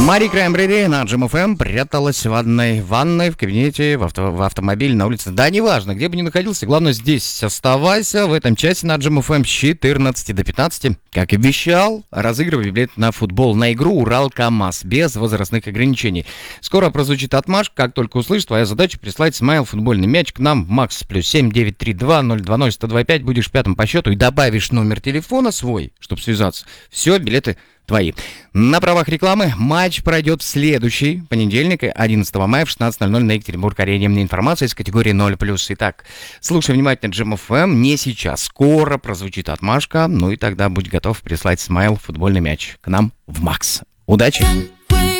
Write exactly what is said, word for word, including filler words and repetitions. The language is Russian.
Мари Краймбрери на Джим эф эм пряталась в ванной, в ванной, в кабинете, в, авто, в автомобиле, на улице. Да, неважно, где бы ни находился, главное здесь оставайся в этом часе на Джим эф эм с четырнадцати до пятнадцати. Как и обещал, разыгрываю билет на футбол, на игру Урал-КамАЗ без возрастных ограничений. Скоро прозвучит отмашка, как только услышишь, твоя задача прислать смайл футбольный мяч к нам в Макс плюс семь девять три два ноль два ноль сто два пять, будешь пятым по счету и добавишь номер телефона свой, чтобы связаться. Все, билеты твои. На правах рекламы матч пройдет в следующий понедельник, одиннадцатого мая в шестнадцать ноль ноль на Екатеринбург-арене. Информация из категории ноль плюс. Итак, слушай внимательно Джим эф эм, не сейчас. Скоро прозвучит отмашка, ну и тогда будь готов прислать смайл футбольный мяч к нам в Макс. Удачи!